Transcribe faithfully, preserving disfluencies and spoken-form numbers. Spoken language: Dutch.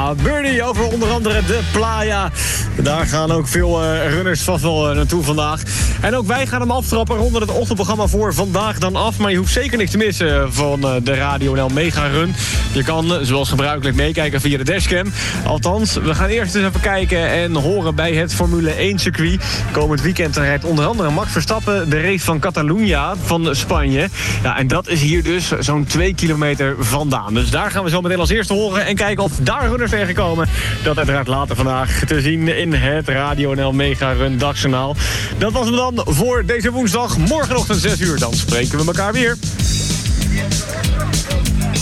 Ja, Bernie over onder andere de Playa. Daar gaan ook veel uh, runners vast wel uh, naartoe vandaag. En ook wij gaan hem aftrappen, ronden het ochtendprogramma voor vandaag dan af. Maar je hoeft zeker niks te missen van uh, de Radio N L Mega Run. Je kan, uh, zoals gebruikelijk, meekijken via de dashcam. Althans, we gaan eerst eens even kijken en horen bij het Formule één circuit. Komend weekend rijdt onder andere Max Verstappen de race van Catalunya van Spanje. Ja, en dat is hier dus zo'n twee kilometer vandaan. Dus daar gaan we zo meteen als eerste horen en kijken of daar runners tegenkomen. Dat uiteraard later vandaag te zien in het Radio N L Mega Run Dagjournaal. Dat was hem dan voor deze woensdag. Morgenochtend zes uur, dan spreken we elkaar weer.